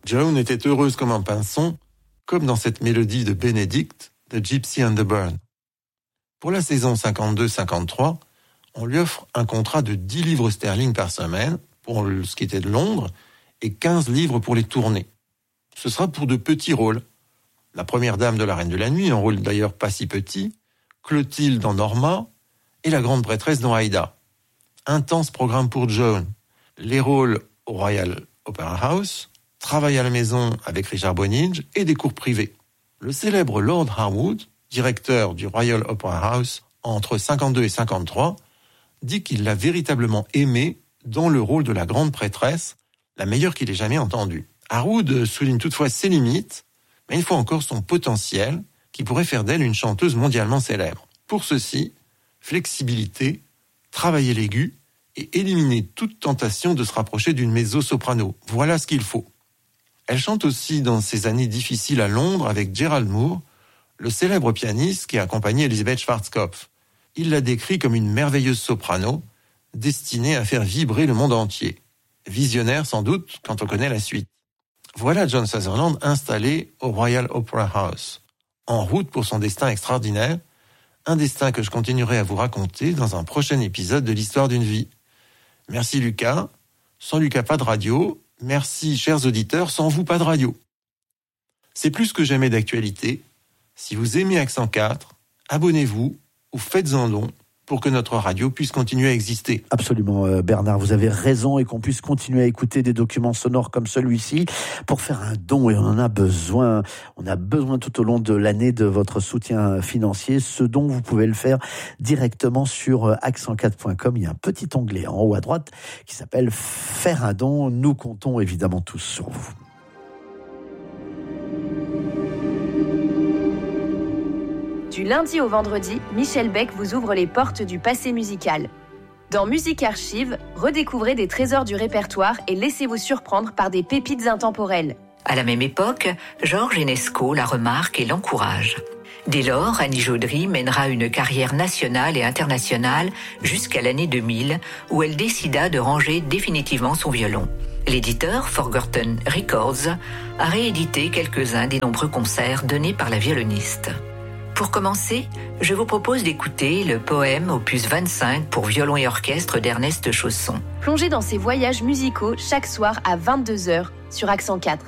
Joan était heureuse comme un pinson, comme dans cette mélodie de Benedict, de Gypsy and the Burn. Pour la saison 52-53, on lui offre un contrat de 10 livres sterling par semaine pour ce qui était de Londres et 15 livres pour les tournées. Ce sera pour de petits rôles. La première dame de la Reine de la Nuit, un rôle d'ailleurs pas si petit, Clotilde dans Norma et la grande prêtresse dans Aïda. Intense programme pour Joan. Les rôles au Royal Opera House, travail à la maison avec Richard Bonynge et des cours privés. Le célèbre Lord Harwood, directeur du Royal Opera House entre 52 et 53, dit qu'il l'a véritablement aimée dans le rôle de la grande prêtresse, la meilleure qu'il ait jamais entendue. Harwood souligne toutefois ses limites, mais une fois encore son potentiel qui pourrait faire d'elle une chanteuse mondialement célèbre. Pour ceci, flexibilité, travailler l'aigu et éliminer toute tentation de se rapprocher d'une mezzo-soprano. Voilà ce qu'il faut. Elle chante aussi dans ses années difficiles à Londres avec Gerald Moore, le célèbre pianiste qui a accompagné Elisabeth Schwarzkopf. Il la décrit comme une merveilleuse soprano, destinée à faire vibrer le monde entier. Visionnaire sans doute quand on connaît la suite. Voilà John Sutherland installé au Royal Opera House, en route pour son destin extraordinaire, un destin que je continuerai à vous raconter dans un prochain épisode de l'Histoire d'une vie. Merci Lucas, sans Lucas pas de radio, merci chers auditeurs, sans vous pas de radio. C'est plus que jamais d'actualité. Si vous aimez Accent 4, abonnez-vous ou faites-en don pour que notre radio puisse continuer à exister. Absolument Bernard, vous avez raison, et qu'on puisse continuer à écouter des documents sonores comme celui-ci pour faire un don, et on en a besoin. On a besoin tout au long de l'année de votre soutien financier. Ce don, vous pouvez le faire directement sur accent4.com. Il y a un petit onglet en haut à droite qui s'appelle Faire un don. Nous comptons évidemment tous sur vous. Du lundi au vendredi, Michel Beck vous ouvre les portes du passé musical. Dans Musique Archive, redécouvrez des trésors du répertoire et laissez-vous surprendre par des pépites intemporelles. À la même époque, Georges Enesco la remarque et l'encourage. Dès lors, Annie Jaudry mènera une carrière nationale et internationale jusqu'à l'année 2000, où elle décida de ranger définitivement son violon. L'éditeur Forgotten Records a réédité quelques-uns des nombreux concerts donnés par la violoniste. Pour commencer, je vous propose d'écouter le poème opus 25 pour violon et orchestre d'Ernest Chausson. Plongez dans ces voyages musicaux chaque soir à 22h sur Accent 4.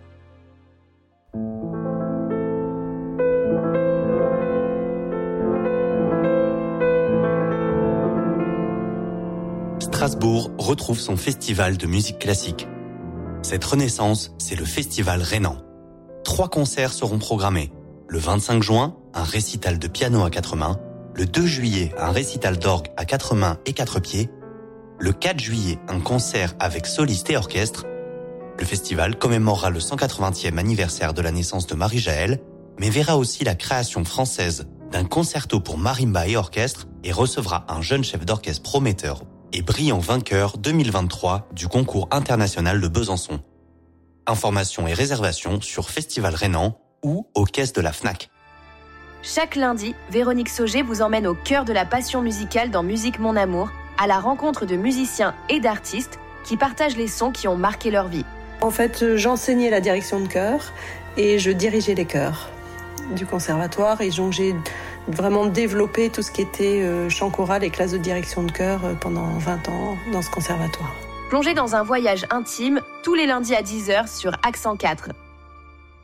Strasbourg retrouve son festival de musique classique. Cette renaissance, c'est le Festival Rhénan. 3 concerts seront programmés. Le 25 juin, un récital de piano à 4 mains. Le 2 juillet, un récital d'orgue à 4 mains et 4 pieds. Le 4 juillet, un concert avec soliste et orchestre. Le festival commémorera le 180e anniversaire de la naissance de Marie-Jaël, mais verra aussi la création française d'un concerto pour marimba et orchestre et recevra un jeune chef d'orchestre prometteur et brillant vainqueur 2023 du concours international de Besançon. Informations et réservations sur Festival Rhénan ou aux caisses de la Fnac. Chaque lundi, Véronique Sauger vous emmène au cœur de la passion musicale dans Musique Mon Amour, à la rencontre de musiciens et d'artistes qui partagent les sons qui ont marqué leur vie. En fait, j'enseignais la direction de chœur et je dirigeais les chœurs du conservatoire, et donc j'ai vraiment développé tout ce qui était chant choral et classe de direction de chœur pendant 20 ans dans ce conservatoire. Plongez dans un voyage intime tous les lundis à 10h sur Accent 4.